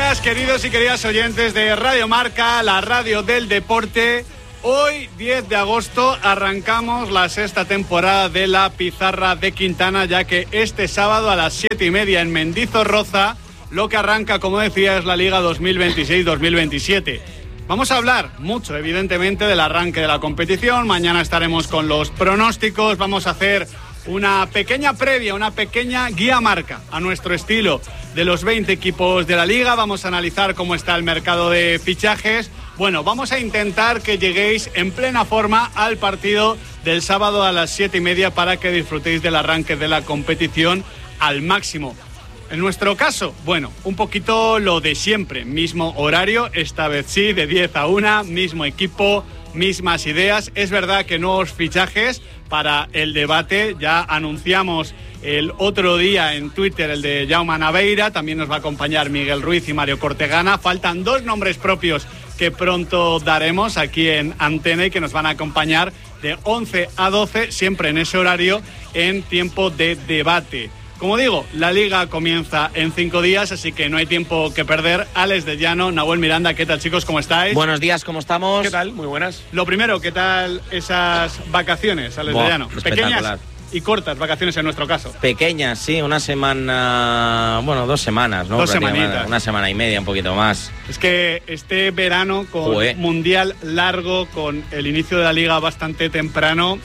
días, queridos y queridas oyentes de Radio Marca, la radio del deporte. Hoy, 10 de agosto, arrancamos la sexta temporada de La Pizarra de Quintana, ya que este sábado a las 7:30 en Mendizorroza, lo que arranca, como decía, es la Liga 2026-2027. Vamos a hablar mucho, evidentemente, del arranque de la competición. Mañana estaremos con los pronósticos. Vamos a hacer una pequeña previa, una pequeña guía marca a nuestro estilo de los 20 equipos de la Liga. Vamos a analizar cómo está el mercado de fichajes. Bueno, vamos a intentar que lleguéis en plena forma al partido del sábado a las 7:30 para que disfrutéis del arranque de la competición al máximo. En nuestro caso, bueno, un poquito lo de siempre, mismo horario, esta vez sí, de 10 a 1, mismo equipo, mismas ideas. Es verdad que nuevos fichajes para el debate, ya anunciamos el otro día en Twitter el de Jaume Naveira, también nos va a acompañar Miguel Ruiz y Mario Cortegana. Faltan dos nombres propios que pronto daremos aquí en Antena y que nos van a acompañar de 11 a 12, siempre en ese horario, en tiempo de debate. Como digo, la Liga comienza en 5 días, así que no hay tiempo que perder. Alex de Llano, Nahuel Miranda, ¿qué tal, chicos? ¿Cómo estáis? Buenos días, ¿cómo estamos? ¿Qué tal? Muy buenas. Lo primero, ¿qué tal esas vacaciones, Alex de Llano? Pequeñas y cortas vacaciones en nuestro caso. Pequeñas, sí, una semana, bueno, 2 semanas, ¿no? 2 semanitas. Una semana y media, un poquito más. Es que este verano, con mundial largo, con el inicio de la Liga bastante temprano,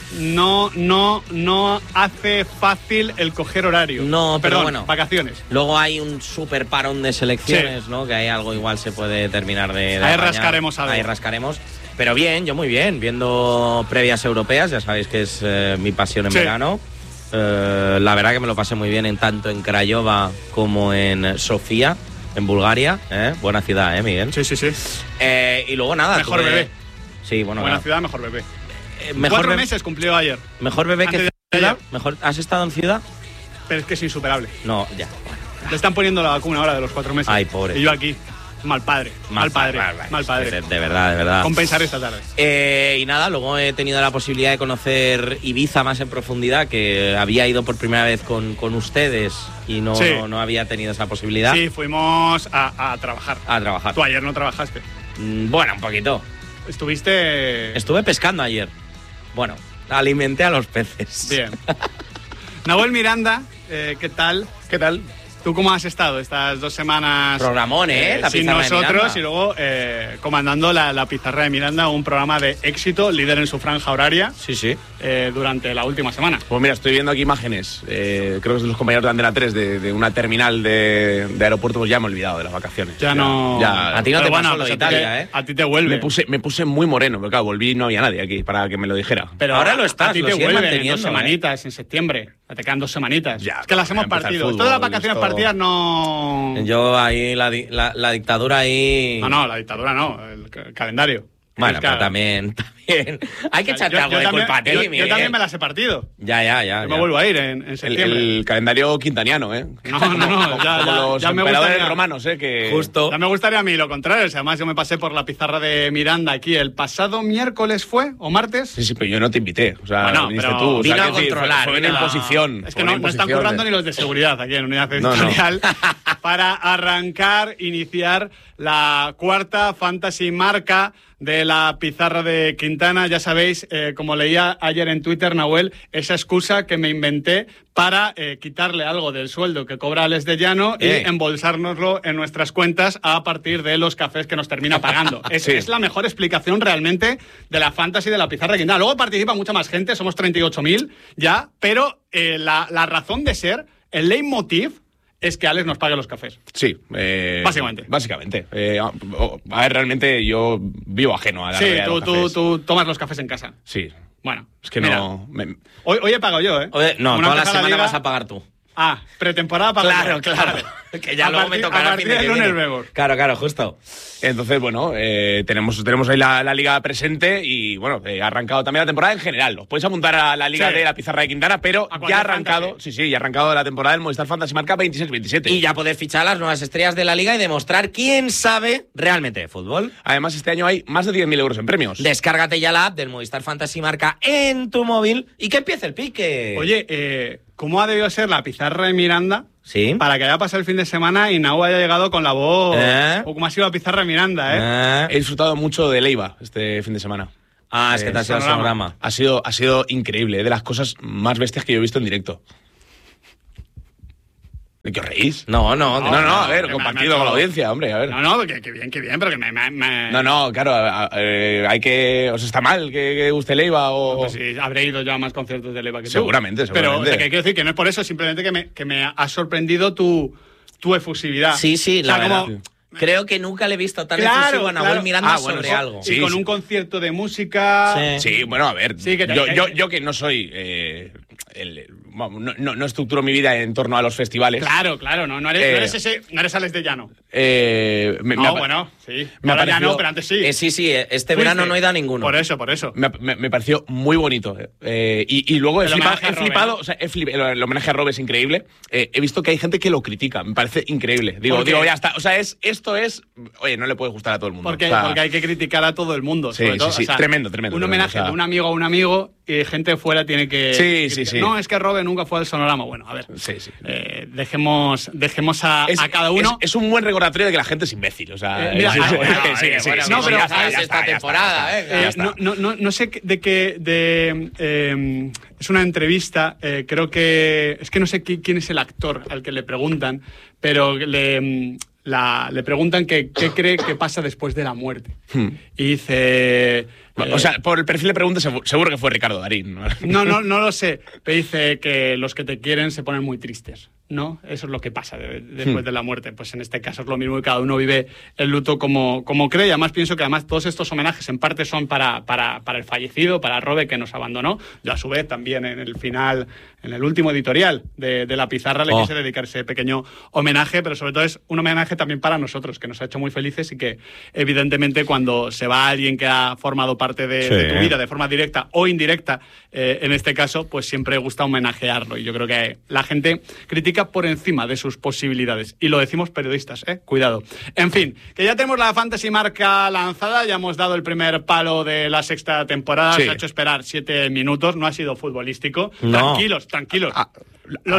no hace fácil el coger horario. No, pero bueno, vacaciones. Luego hay un súper parón de selecciones, sí, ¿no? Que hay algo igual se puede terminar de ahí rascaremos algo. Ahí rascaremos. Pero bien, yo muy bien, viendo previas europeas, ya sabéis que es mi pasión en verano. La verdad que me lo pasé muy bien tanto en Craiova como en Sofía, en Bulgaria. Buena ciudad, Miguel. Sí. Y luego nada. Mejor bebé. Sí, bueno. Buena ciudad, mejor bebé. Mejor 4 meses cumplió ayer. Mejor bebé que ciudad. Mejor. ¿Has estado en ciudad? Pero es que es insuperable. No, ya. Le están poniendo la vacuna ahora de los 4 meses. Ay, pobre. Y yo aquí. Mal padre. Mal padre. De verdad. Compensaré esta tarde. Y nada, luego he tenido la posibilidad de conocer Ibiza más en profundidad, que había ido por primera vez con ustedes y no había tenido esa posibilidad. Sí, fuimos a trabajar. A trabajar. Tú ayer no trabajaste. Bueno, un poquito. Estuve pescando ayer. Bueno, alimenté a los peces. Bien. Nahuel Miranda, ¿qué tal? ¿Qué tal? ¿Tú cómo has estado estas 2 semanas? Programón, la sin Pizarra nosotros, y luego comandando la Pizarra de Miranda, un programa de éxito, líder en su franja horaria. Sí. Durante la última semana. Pues mira, estoy viendo aquí imágenes, creo que es de los compañeros de Antena 3, de una terminal de aeropuerto. Pues ya me he olvidado de las vacaciones. Ya no. A ti no te pasó lo de Italia, ¿eh? A ti te vuelve. Me puse muy moreno, pero claro, volví y no había nadie aquí para que me lo dijera. Pero ahora lo estás, a ti lo te sigues vuelve manteniendo, en 2 semanitas, en septiembre. Te quedan 2 semanitas. Ya, es que las hemos partido. fútbol, Todas las vacaciones partidas no. Yo ahí, la dictadura ahí. No, la dictadura no, el calendario. Bueno, pero también. Hay que echarte algo de culpa a ti, Miguel. Yo también me las he partido. Ya. Me vuelvo a ir en septiembre. El calendario quintaniano, ¿eh? No. Como los emperadores romanos, que justo. Ya me gustaría a mí lo contrario. O sea, además, yo me pasé por la Pizarra de Miranda aquí el pasado miércoles, ¿fue? ¿O martes? Sí, pero yo no te invité. O sea, bueno, viniste pero tú. Vino a controlar. Fue una imposición. Es que no están currando ni los de seguridad aquí en Unidad Editorial para iniciar la 4ª Fantasy Marca de la Pizarra de Quintana. Ya sabéis, como leía ayer en Twitter, Nahuel, esa excusa que me inventé para quitarle algo del sueldo que cobra Alex de Llano y embolsárnoslo en nuestras cuentas a partir de los cafés que nos termina pagando. Es la mejor explicación realmente de la Fantasy de la Pizarra de Quintana. Luego participa mucha más gente, somos 38.000 ya, pero la razón de ser, el leitmotiv, es que Alex nos pague los cafés. Sí. Básicamente. A ver, realmente yo vivo ajeno a la realidad de los cafés. Tú tomas los cafés en casa. Sí. Bueno, es que mira, no. Hoy he pagado yo, ¿eh? No, toda la semana vas a pagar tú. Pretemporada para Claro. Que ya luego me tocará a partir del lunes vemos. Claro, justo. Entonces, bueno, tenemos ahí la liga presente y, bueno, ha arrancado también la temporada en general. Os podéis apuntar a la liga de la Pizarra de Quintana, pero ya ha arrancado, ya ha arrancado la temporada del Movistar Fantasy Marca 26-27. Y ya podéis fichar a las nuevas estrellas de la liga y demostrar quién sabe realmente de fútbol. Además, este año hay más de 10.000 euros en premios. Descárgate ya la app del Movistar Fantasy Marca en tu móvil y que empiece el pique. Oye, cómo ha debido ser la pizarra de Miranda Sí. para que haya pasado el fin de semana y Nau haya llegado con la voz. O cómo ha sido la pizarra de Miranda, He disfrutado mucho de Leiva este fin de semana. Es que te ha sido el sonorama. Ha sido increíble, de las cosas más bestias que yo he visto en directo. ¿De qué os reís? No, a ver, compartido con la audiencia, hombre, a ver. No, que bien, pero que me... No, claro, hay que... ¿Os está mal que guste Leiva o...? Pues sí, habré ido ya a más conciertos de Leiva que tú. Seguramente. Pero que quiero decir que no es por eso, simplemente que me ha sorprendido tu efusividad. Sí, o sea, la verdad. Como... Creo que nunca le he visto tan efusivo a Nahuel Miranda sobre algo. Y con un concierto de música... Sí, bueno, a ver, sí, yo que no soy... No estructuro mi vida en torno a los festivales. Claro, no eres Alex de Llano. Bueno, sí. Ahora ya no, pero antes sí. Sí, este verano no he ido a ninguno. Por eso. Me pareció muy bonito. Y luego he flipado, o sea, el homenaje a Rob es increíble. He visto que hay gente que lo critica, me parece increíble. Digo, ya está. O sea, esto es... Oye, no le puede gustar a todo el mundo. Porque hay que criticar a todo el mundo. Sí, sobre todo, sí. O sea, tremendo. Un homenaje de un amigo a un amigo y gente fuera tiene que... Sí. No, es que Rob nunca fue al sonorama. Bueno, a ver. Sí. Dejemos a cada uno... Es un buen recordatorio de que la gente es imbécil. O sea... No, pero esta temporada, no sé de qué... es una entrevista, creo que... Es que no sé quién es el actor al que le preguntan, pero le preguntan qué cree que pasa después de la muerte. Y dice... o sea, por el perfil de preguntas seguro que fue Ricardo Darín. No lo sé. Pero dice que los que te quieren se ponen muy tristes, ¿no? Eso es lo que pasa después de la muerte. Pues en este caso es lo mismo y cada uno vive el luto como cree. Y además pienso que todos estos homenajes en parte son para el fallecido, para Robe, que nos abandonó. Yo a su vez también en el final, en el último editorial de La Pizarra le quise dedicar ese pequeño homenaje, pero sobre todo es un homenaje también para nosotros, que nos ha hecho muy felices y que evidentemente cuando se va alguien que ha formado parte de tu vida de forma directa o indirecta, en este caso, pues siempre gusta homenajearlo. Y yo creo que la gente critica por encima de sus posibilidades. Y lo decimos periodistas, cuidado. En fin, que ya tenemos la Fantasy Marca lanzada, ya hemos dado el primer palo de la sexta temporada, se ha hecho esperar 7 minutos, no ha sido futbolístico. No. Tranquilos. Los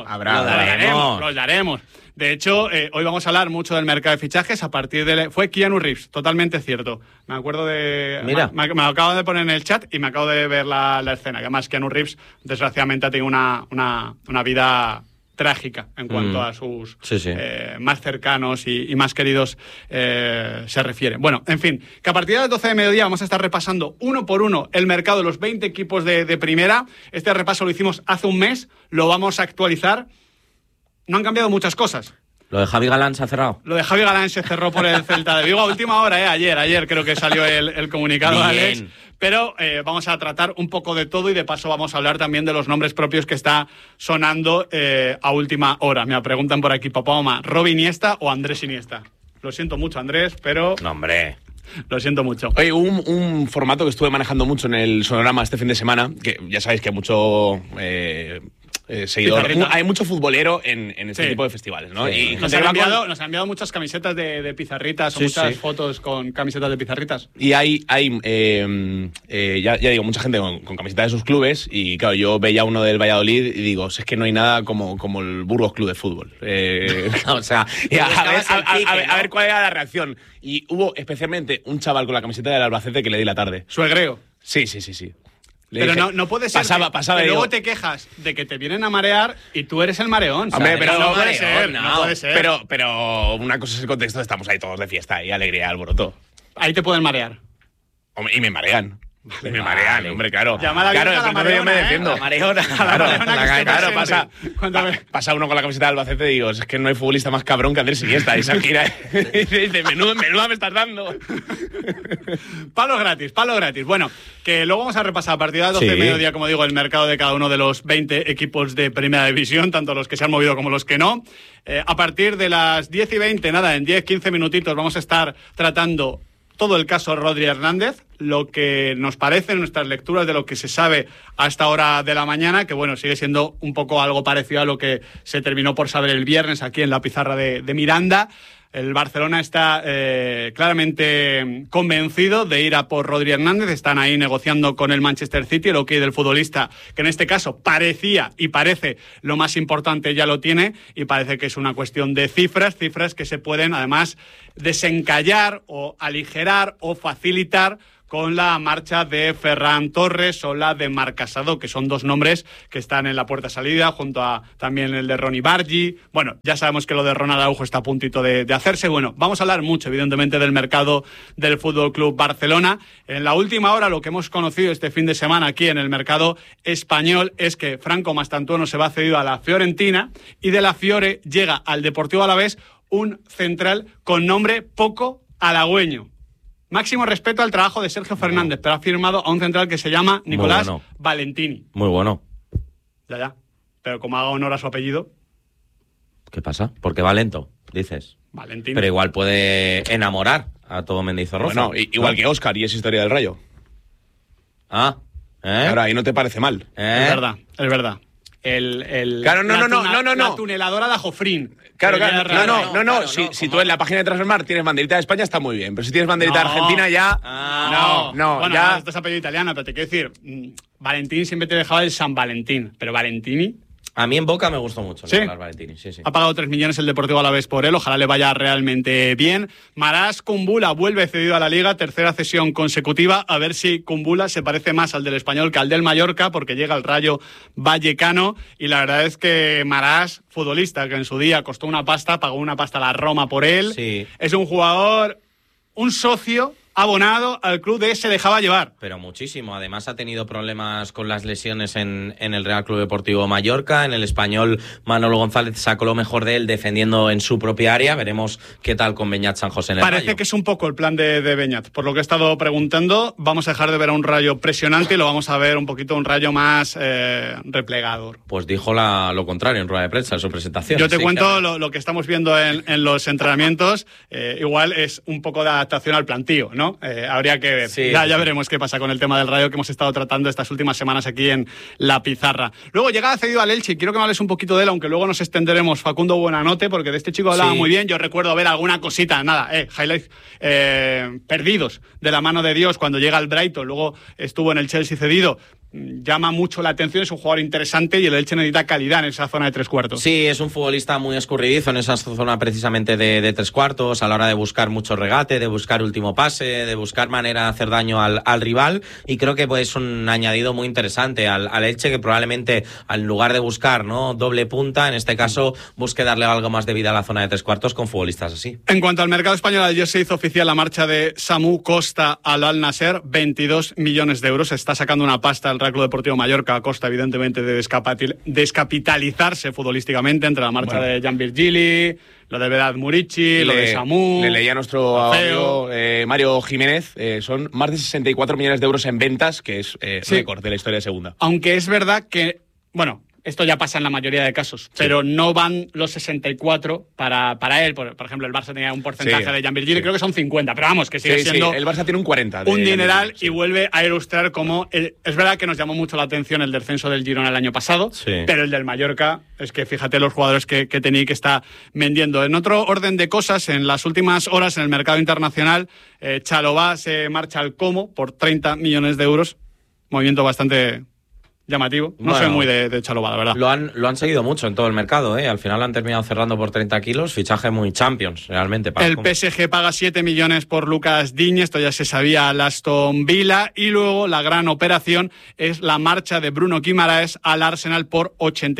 daremos. De hecho, hoy vamos a hablar mucho del mercado de fichajes a partir de... Fue Keanu Reeves, totalmente cierto. Me acuerdo de... Mira. Me lo acabo de poner en el chat y me acabo de ver la escena. Que además Keanu Reeves, desgraciadamente, ha tenido una vida trágica en cuanto a sus más cercanos y más queridos se refiere. Bueno, en fin, que a partir de las 12 de mediodía vamos a estar repasando uno por uno el mercado de los 20 equipos de primera. Este repaso lo hicimos hace un mes, lo vamos a actualizar. No han cambiado muchas cosas. ¿Lo de Javi Galán se ha cerrado? Lo de Javi Galán se cerró por el Celta de Vigo a última hora, ayer creo que salió el comunicado de Alex. Pero vamos a tratar un poco de todo y de paso vamos a hablar también de los nombres propios que está sonando a última hora. Me preguntan por aquí, papá, mamá, ¿Rob Iniesta o Andrés Iniesta? Lo siento mucho, Andrés, pero... No, hombre... Lo siento mucho. Oye, un formato que estuve manejando mucho en el Sonorama este fin de semana, que ya sabéis que hay mucho... seguidor. Hay mucho futbolero en este tipo de festivales, ¿no? Sí. Y nos han enviado muchas camisetas de pizarritas o muchas fotos con camisetas de pizarritas. Y hay ya digo, mucha gente con camisetas de sus clubes y claro, yo veía uno del Valladolid y digo, es que no hay nada como el Burgos Club de Fútbol. O sea, a ver cuál era la reacción. Y hubo especialmente un chaval con la camiseta del Albacete que le di la tarde. Suegreo. Sí. Pero dije, no puede ser pasaba que luego te quejas de que te vienen a marear y tú eres el mareón. Hombre, pero no puede ser. Pero una cosa es el contexto, estamos ahí todos de fiesta y alegría, alboroto. Ahí te pueden marear. Hombre, y me marean. Me marean, hombre, claro. Llamada claro, a la mareona, yo me defiendo. La mareona. Claro, pasa uno con la camiseta del Albacete y digo, es que no hay futbolista más cabrón que Andrés Iniesta. Y Shakira dice, menuda me estás dando. Palo gratis. Bueno, que luego vamos a repasar a partir de las 12 de mediodía, como digo, el mercado de cada uno de los 20 equipos de Primera División, tanto los que se han movido como los que no. A partir de las 10 y 20, en 10-15 minutitos, vamos a estar tratando todo el caso Rodri Hernández, lo que nos parece en nuestras lecturas de lo que se sabe a esta hora de la mañana, que bueno, sigue siendo un poco algo parecido a lo que se terminó por saber el viernes aquí en la pizarra de Miranda. El Barcelona está claramente convencido de ir a por Rodri Hernández. Están ahí negociando con el Manchester City. El ok del futbolista, que en este caso parecía y parece lo más importante, ya lo tiene. Y parece que es una cuestión de cifras que se pueden además desencallar o aligerar o facilitar con la marcha de Ferran Torres o la de Marc Casado, que son dos nombres que están en la puerta salida, junto a también el de Ronny Bargi. Bueno, ya sabemos que lo de Ronald Araujo está a puntito de hacerse. Bueno, vamos a hablar mucho, evidentemente, del mercado del Fútbol Club Barcelona. En la última hora, lo que hemos conocido este fin de semana aquí en el mercado español es que Franco Mastantuono se va cedido a la Fiorentina y de la Fiore llega al Deportivo Alavés un central con nombre poco halagüeño. Máximo respeto al trabajo de Sergio Fernández, pero ha firmado a un central que se llama Nicolás Valentini. Muy bueno. Ya. Pero como haga honor a su apellido... ¿Qué pasa? Porque va lento, dices. Valentini. Pero igual puede enamorar a todo Mendizorroza. Bueno, igual que Óscar y es historia del Rayo. Ahora, ahí no te parece mal. Es verdad. Claro, no. La tuneladora de Jofrín. Claro. No. Si tú en la página de Transfermarkt tienes banderita de España, está muy bien. Pero si tienes banderita de Argentina, ya... Bueno, ya... esto es apellido italiano, pero te quiero decir... Valentín siempre te dejaba el San Valentín. Pero Valentini... A mí en Boca me gustó mucho. ¿Sí? Nicolás Valentini. Sí. Ha pagado 3 millones el Deportivo Alavés por él. Ojalá le vaya realmente bien. Marás Kumbula vuelve cedido a la Liga. Tercera cesión consecutiva. A ver si Kumbula se parece más al del Español que al del Mallorca, porque llega al Rayo Vallecano. Y la verdad es que Marás, futbolista que en su día costó una pasta, pagó una pasta a la Roma por él. Sí. Es un jugador, un socio abonado al club de se dejaba llevar. Pero muchísimo. Además ha tenido problemas con las lesiones en el Real Club Deportivo Mallorca. En el Español, Manolo González sacó lo mejor de él defendiendo en su propia área. Veremos qué tal con Beñat San José en el Parece Rayo. Que es un poco el plan de Beñat. Por lo que he estado preguntando, vamos a dejar de ver a un Rayo presionante y lo vamos a ver un poquito un Rayo más replegador. Pues dijo lo contrario en rueda de prensa en su presentación. Yo te cuento lo que estamos viendo en los entrenamientos. Igual es un poco de adaptación al plantío, ¿no? Habría que ver. Sí, ya veremos qué pasa con el tema del Rayo que hemos estado tratando estas últimas semanas aquí en La Pizarra. Luego llega cedido al Elche y quiero que me hables un poquito de él, aunque luego nos extenderemos. Facundo Buenanote, porque de este chico hablaba muy bien. Yo recuerdo ver alguna cosita, highlights perdidos de la mano de Dios cuando llega al Brighton. Luego estuvo en el Chelsea cedido. Llama mucho la atención, es un jugador interesante y el Elche necesita calidad en esa zona de tres cuartos. Sí, es un futbolista muy escurridizo en esa zona precisamente de tres cuartos, a la hora de buscar mucho regate, de buscar último pase, de buscar manera de hacer daño al rival, y creo que pues, es un añadido muy interesante al Elche, que probablemente en lugar de buscar doble punta, en este caso busque darle algo más de vida a la zona de tres cuartos con futbolistas así. En cuanto al mercado español, ayer se hizo oficial la marcha de Samu Costa al Al Nasser, 22 millones de euros. Se está sacando una pasta el Real Club Deportivo Mallorca a costa, evidentemente, de descapitalizarse futbolísticamente entre la marcha de Jan Virgili, lo de Vedat Murici, lo de Samu. Le leía a nuestro amigo Mario Jiménez, son más de 64 millones de euros en ventas, que es récord de la historia de segunda. Aunque es verdad que, esto ya pasa en la mayoría de casos, pero no van los 64 para él. Por ejemplo, el Barça tenía un porcentaje de Jan Virgili, creo que son 50, pero vamos, que sigue siendo... el Barça tiene un 40. Un dineral, y vuelve a ilustrar cómo... es verdad que nos llamó mucho la atención el descenso del Girona el año pasado, pero el del Mallorca, es que fíjate los jugadores que tenía y que está vendiendo. En otro orden de cosas, en las últimas horas en el mercado internacional, Chalobah se marcha al Como por 30 millones de euros. Movimiento bastante... llamativo. No soy muy de Chalobah, la verdad. Lo han seguido mucho en todo el mercado, ¿eh? Al final han terminado cerrando por 30 kilos. Fichaje muy Champions, realmente. El PSG paga 7 millones por Lucas Digne. Esto ya se sabía al Aston Villa. Y luego la gran operación es la marcha de Bruno Guimaraes al Arsenal por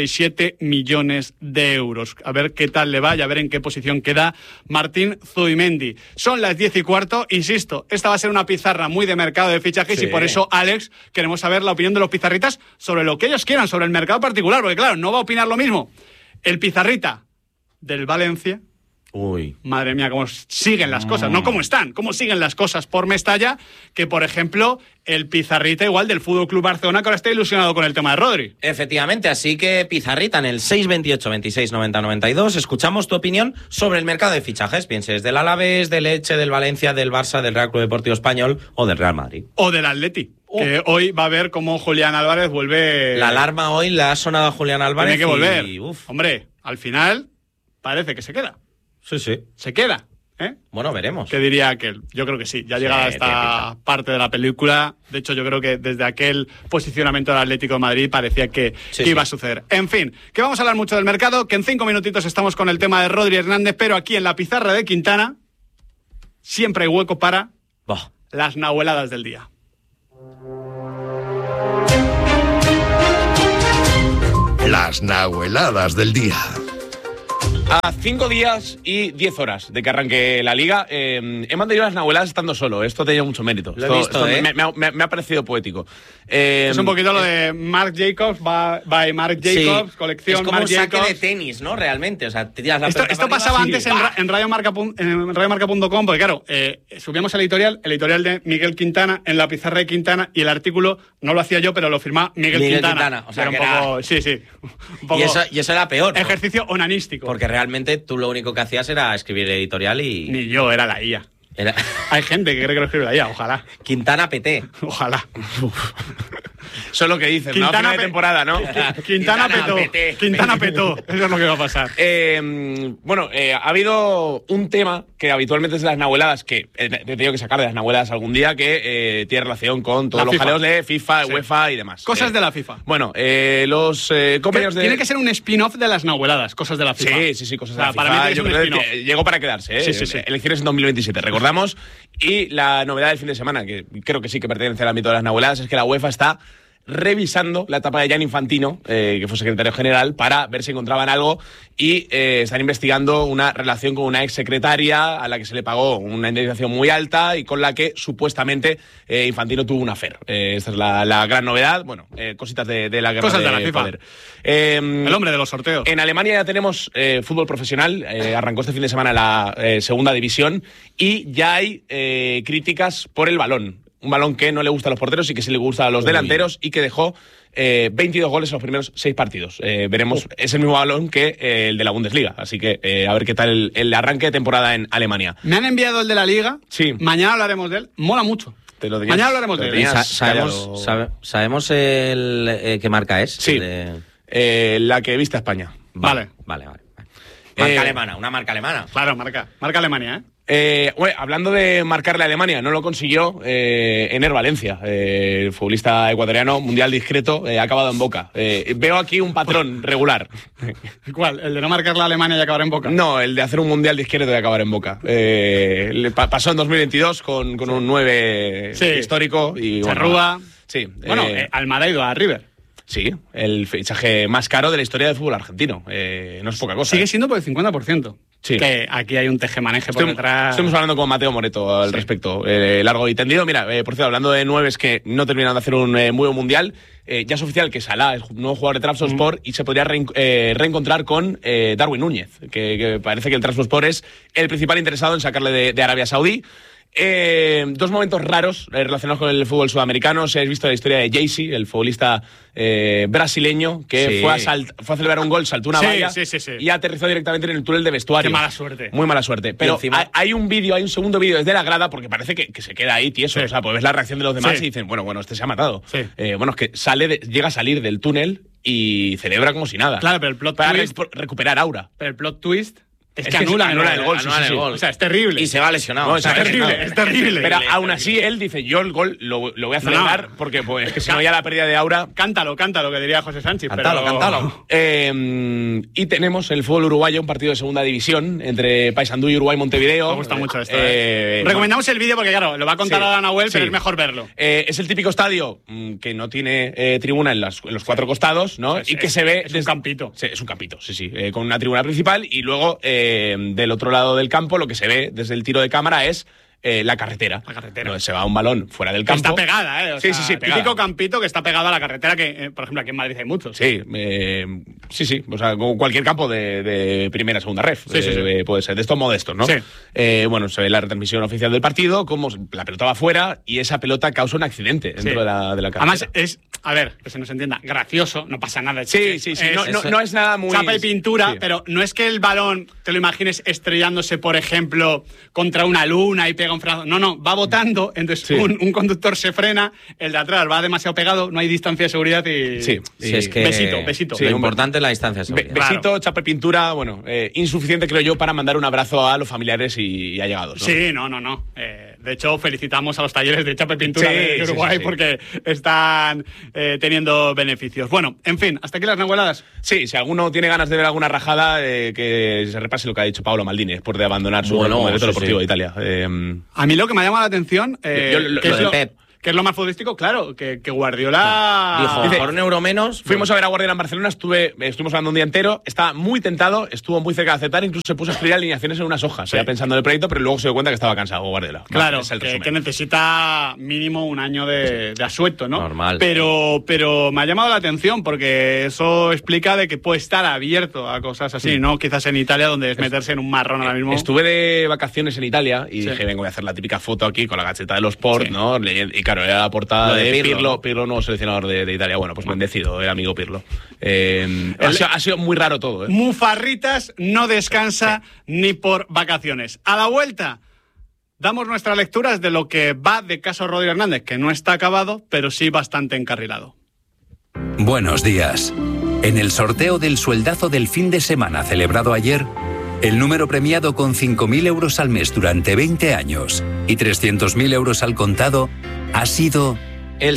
87 millones de euros. A ver qué tal le va y a ver en qué posición queda Martín Zubimendi. Son las 10:15. Insisto, esta va a ser una pizarra muy de mercado de fichajes y por eso, Alex, queremos saber la opinión de los pizarritas sobre lo que ellos quieran, sobre el mercado particular, porque claro, no va a opinar lo mismo el pizarrita del Valencia. Uy. Madre mía, cómo siguen las cosas, no cómo están, cómo siguen las cosas por Mestalla, que por ejemplo el pizarrita igual del Fútbol Club Barcelona, que ahora está ilusionado con el tema de Rodri. Efectivamente, así que pizarrita en el 628 26 90 92, escuchamos tu opinión sobre el mercado de fichajes, pienses del Alavés, del Elche, del Valencia, del Barça, del Real Club Deportivo Español o del Real Madrid. O del Atleti. Que hoy va a ver cómo Julián Álvarez vuelve... La alarma hoy la ha sonado a Julián Álvarez. Tiene que volver. Hombre, al final parece que se queda. Sí, sí. ¿Se queda? ¿Eh? Bueno, veremos. ¿Qué diría aquel? Yo creo que sí. Ya llegada esta parte de la película. De hecho, yo creo que desde aquel posicionamiento del Atlético de Madrid parecía que iba a suceder. En fin, que vamos a hablar mucho del mercado, que en 5 minutitos estamos con el tema de Rodri Hernández, pero aquí en la pizarra de Quintana siempre hay hueco para las nahueladas del día. Las nahueladas del día. A 5 días y 10 horas de que arranque la Liga, he mantenido las nahueladas estando solo. Esto tenía mucho mérito. Lo he visto, me ha parecido poético. Es un poquito lo de Marc Jacobs, by Marc Jacobs, colección es como Marc un saque Jacobs. de tenis, ¿no? Realmente, o sea, te tiras la Esto pelota para pasaba arriba, antes en radiomarca.com, porque claro, subíamos el editorial de Miguel Quintana en la pizarra de Quintana, y el artículo no lo hacía yo, pero lo firmaba Miguel Quintana. O sea, era que un poco, sí. Un poco y eso era peor. ejercicio onanístico. Porque realmente tú lo único que hacías era escribir editorial y... Ni yo, era la IA. Hay gente que cree que lo escribe la IA, ojalá. Quintana PT. Ojalá. Eso es lo que dicen, ¿no? A final de temporada, ¿no? Quintana petó. Quintana petó. Eso es lo que va a pasar. Ha habido un tema que habitualmente es de las nahueladas, que he tenido que sacar de las nahueladas algún día, que tiene relación con todos los jaleos de FIFA, UEFA y demás. Cosas de la FIFA. Bueno, los compañeros de... Tiene que ser un spin-off de las nahueladas, cosas de la FIFA. Sí, cosas de la FIFA. Para mí yo creo que llegó para quedarse, ¿eh? Sí. Elecciones en 2027, recordamos. Y la novedad del fin de semana, que creo que sí que pertenece al ámbito de las nahueladas, es que la UEFA está revisando la etapa de Gianni Infantino, que fue secretario general, para ver si encontraban algo, y están investigando una relación con una exsecretaria a la que se le pagó una indemnización muy alta y con la que supuestamente Infantino tuvo un affair. Esta es la gran novedad. Bueno, cositas de la guerra de la FIFA. poder. El hombre de los sorteos. En Alemania ya tenemos fútbol profesional. Arrancó este fin de semana la segunda división y ya hay críticas por el balón. Un balón que no le gusta a los porteros y que sí le gusta a los delanteros, y que dejó 22 goles en los primeros 6 partidos. Veremos, es el mismo balón que el de la Bundesliga. Así que a ver qué tal el arranque de temporada en Alemania. Me han enviado el de la Liga. Sí. Mañana hablaremos de él. Mola mucho. Mañana hablaremos de él. ¿Sabemos qué marca es? Sí. La que viste a España. Vale. Marca alemana, una marca alemana. Claro, marca Alemania, ¿eh? Hablando de marcarle a Alemania, no lo consiguió Ener Valencia, el futbolista ecuatoriano, mundial discreto, ha acabado en Boca. Veo aquí un patrón regular. ¿Cuál? ¿El de no marcarle a Alemania y acabar en Boca? No, el de hacer un mundial discreto y acabar en Boca. Pasó en 2022 con un 9 histórico. Y Charrúa. Sí. Almada ha ido a River. Sí, el fichaje más caro de la historia del fútbol argentino. No es poca cosa. Sigue siendo por el 50%. Sí. Que aquí hay un tejemaneje por detrás. Estamos hablando con Mateo Moreto al respecto, largo y tendido. Mira, por cierto, hablando de nueves que no terminan de hacer un muy buen mundial, ya es oficial que Salah es nuevo jugador de Trabzonspor y se podría reencontrar con Darwin Núñez, que parece que el Trabzonspor es el principal interesado en sacarle de Arabia Saudí. Dos momentos raros relacionados con el fútbol sudamericano. Si habéis visto la historia de Jaycee, el futbolista brasileño, que fue a celebrar un gol, saltó una valla y aterrizó directamente en el túnel de vestuario. Qué mala suerte. Muy mala suerte. Pero hay un segundo vídeo desde la grada, porque parece que se queda ahí tieso. O sea, pues ves la reacción de los demás y dicen, bueno, este se ha matado. Es que llega a salir del túnel y celebra como si nada. Claro, pero el plot twist, recuperar aura. Pero el plot twist es que anula el gol. Gol. O sea, es terrible. Y se va lesionado. No, es terrible. Pero aún así él dice, yo el gol lo voy a celebrar porque pues, es que si no ya la pérdida de aura... Cántalo, que diría José Sánchez. Cántalo. Y tenemos el fútbol uruguayo, un partido de segunda división entre Paysandú y Uruguay Montevideo. Me gusta mucho esto. Recomendamos el vídeo porque, claro, lo va a contar ahora Nahuel, pero es mejor verlo. Es el típico estadio que no tiene tribuna en los 4 costados, ¿no? Y que se ve... Es un campito. Sí, es un campito, con una tribuna principal y luego... del otro lado del campo, lo que se ve desde el tiro de cámara es la carretera. Donde se va un balón fuera del campo. Está pegada, ¿eh? Sí, pegada. Típico campito que está pegado a la carretera, que, por ejemplo, aquí en Madrid hay muchos. Sí. O sea, como cualquier campo de primera, segunda ref. Puede ser de estos modestos, ¿no? Sí. Se ve la retransmisión oficial del partido, como la pelota va fuera y esa pelota causa un accidente dentro de la carretera. Además, a ver, que se nos entienda, gracioso, no pasa nada. Sí. No es nada muy... Chapa y pintura, pero no es que el balón te lo imagines estrellándose, por ejemplo, contra una luna y pega un frenazo. No, va botando, entonces un conductor se frena, el de atrás va demasiado pegado, no hay distancia de seguridad y... Sí, es que... Besito. Lo importante es la distancia de seguridad. Besito, chapa y pintura, bueno, insuficiente creo yo para mandar un abrazo a los familiares y allegados, ¿no? Sí, no. De hecho, felicitamos a los talleres de chapa y pintura de Uruguay porque están teniendo beneficios. Bueno, en fin, hasta aquí las nahueladas. Sí, si alguno tiene ganas de ver alguna rajada, que se repase lo que ha dicho Paolo Maldini después de abandonar su director deportivo de Italia. A mí lo que me ha llamado la atención lo de Pep. ¿Qué es lo más futbolístico? Claro, que Guardiola... Dijo, por un euro menos... Fuimos a ver a Guardiola en Barcelona, estuvimos hablando un día entero, estaba muy tentado, estuvo muy cerca de aceptar, incluso se puso a escribir alineaciones en unas hojas, ya pensando en el proyecto, pero luego se dio cuenta que estaba cansado Guardiola. Claro, que necesita mínimo un año de asueto, ¿no? Normal. Pero me ha llamado la atención porque eso explica de que puede estar abierto a cosas así, ¿no? Quizás en Italia, donde es meterse en un marrón ahora mismo. Estuve de vacaciones en Italia y dije, vengo, voy a hacer la típica foto aquí con la gacheta de los Sport, ¿no? Y claro, era la portada de Pirlo, nuevo seleccionador de Italia. Bueno, pues bendecido, el amigo Pirlo. Ha sido muy raro todo. Mufarritas no descansa ni por vacaciones. A la vuelta, damos nuestras lecturas de lo que va de caso Rodri Hernández, que no está acabado, pero sí bastante encarrilado. Buenos días. En el sorteo del sueldazo del fin de semana celebrado ayer, el número premiado con 5.000 euros al mes durante 20 años y 300.000 euros al contado ha sido el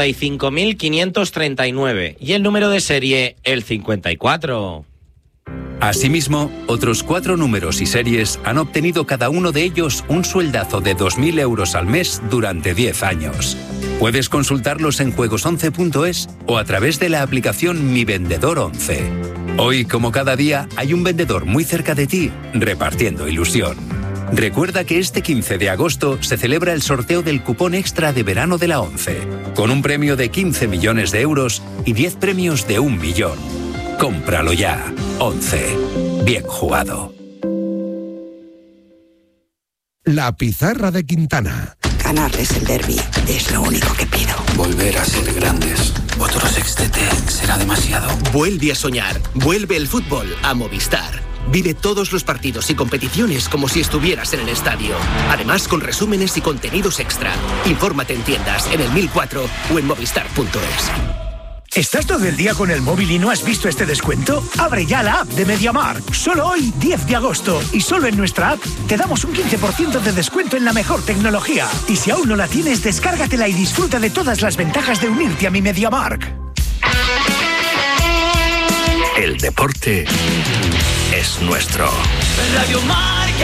65.539 y el número de serie el 54. Asimismo, otros 4 números y series han obtenido cada uno de ellos un sueldazo de 2.000 euros al mes durante 10 años. Puedes consultarlos en juegos11.es o a través de la aplicación Mi Vendedor 11. Hoy, como cada día, hay un vendedor muy cerca de ti repartiendo ilusión. Recuerda que este 15 de agosto se celebra el sorteo del cupón extra de verano de la 11, con un premio de 15 millones de euros y 10 premios de 1 millón. Cómpralo ya. 11. Bien jugado. La pizarra de Quintana. Ganarles el derbi es lo único que pido. Volver a ser grandes. Otro sextete será demasiado. Vuelve a soñar. Vuelve el fútbol a Movistar. Vive todos los partidos y competiciones como si estuvieras en el estadio. Además, con resúmenes y contenidos extra. Infórmate en tiendas, en el 1004 o en movistar.es. ¿Estás todo el día con el móvil y no has visto este descuento? Abre ya la app de MediaMarkt. Solo hoy, 10 de agosto. Y solo en nuestra app te damos un 15% de descuento en la mejor tecnología. Y si aún no la tienes, descárgatela y disfruta de todas las ventajas de unirte a mi MediaMarkt. El deporte es nuestro. Radio Marca.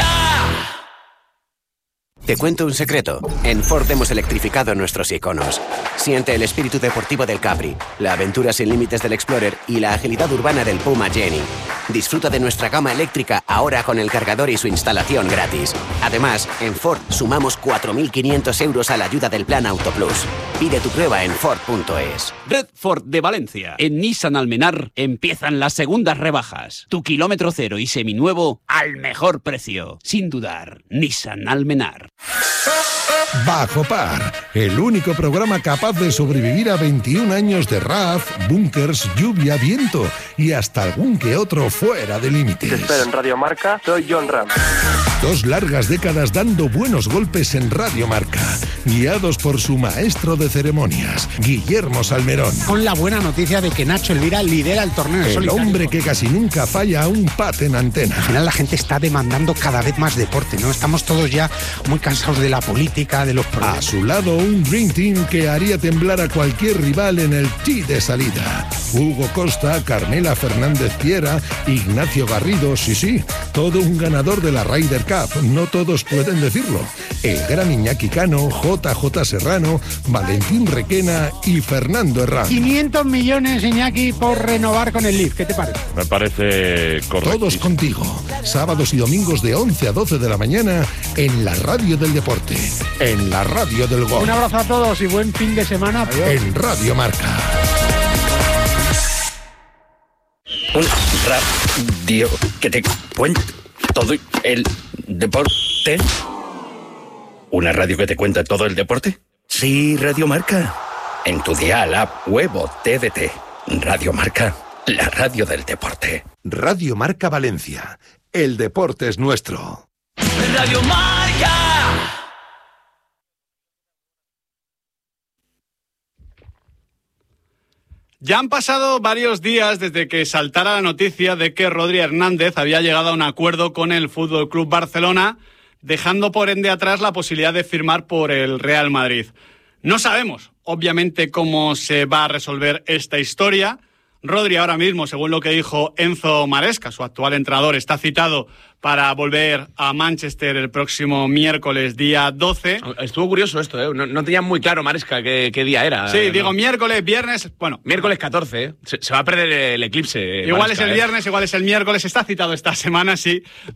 Te cuento un secreto. En Ford hemos electrificado nuestros iconos. Siente el espíritu deportivo del Capri, la aventura sin límites del Explorer y la agilidad urbana del Puma Jenny. Disfruta de nuestra gama eléctrica ahora con el cargador y su instalación gratis. Además, en Ford sumamos 4.500 euros a la ayuda del Plan Auto Plus. Pide tu prueba en Ford.es. Red Ford de Valencia. En Nissan Almenar empiezan las segundas rebajas. Tu kilómetro cero y seminuevo al mejor precio. Sin dudar, Nissan Almenar. Bajo Par, el único programa capaz de sobrevivir a 21 años de RAF, búnkers, lluvia, viento y hasta algún que otro fuera de límites. Te espero en Radio Marca, soy John Ram. 2 largas décadas dando buenos golpes en Radio Marca, guiados por su maestro de ceremonias, Guillermo Salmerón. Con la buena noticia de que Nacho Elvira lidera el torneo en solitario. El hombre que casi nunca falla a un pat en antena. Al final la gente está demandando cada vez más deporte, ¿no? Estamos todos ya muy cansados de la política, de los problemas. A su lado, un Dream Team que haría temblar a cualquier rival en el tee de salida. Hugo Costa, Carmela Fernández Piera, Ignacio Garrido, sí, todo un ganador de la Ryder Cup. No todos pueden decirlo. El gran Iñaki Cano, JJ Serrano, Valentín Requena y Fernando Herrán. 500 millones, Iñaki, por renovar con el Leaf. ¿Qué te parece? Me parece correcto. Todos contigo. Sábados y domingos de 11 a 12 de la mañana en la radio del deporte. En la radio del gol. Un abrazo a todos y buen fin de semana. Adiós. En Radio Marca. Un radio que te cuenta todo el deporte. ¿Una radio que te cuenta todo el deporte? Sí, Radio Marca. En tu dial, app, web o TDT. Radio Marca, la radio del deporte. Radio Marca Valencia. El deporte es nuestro. Radio Marca. Ya han pasado varios días desde que saltara la noticia de que Rodri Hernández había llegado a un acuerdo con el FC Barcelona, dejando por ende atrás la posibilidad de firmar por el Real Madrid. No sabemos, obviamente, cómo se va a resolver esta historia. Rodri ahora mismo, según lo que dijo Enzo Maresca, su actual entrenador, está citado para volver a Manchester el próximo miércoles, día 12. Estuvo curioso esto, ¿eh? No tenía muy claro Maresca qué día era. Sí, digo miércoles, viernes, bueno. Miércoles 14, ¿eh? Se va a perder el eclipse. Igual Maresca, es el viernes, igual es el miércoles, está citado esta semana, sí,